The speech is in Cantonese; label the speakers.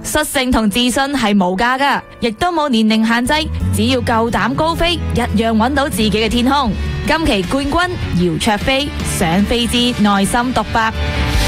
Speaker 1: 率性同自信係無價噶，亦都冇年齡限制，只要夠膽高飛，一樣揾到自己嘅天空。今期冠軍姚焯菲，想飛之內心獨白。